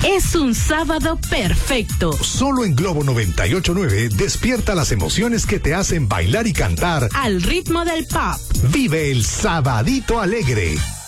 Es un sábado perfecto. Solo en Globo 98.9 despierta las emociones que te hacen bailar y cantar al ritmo del pop. Vive el Sabadito Alegre.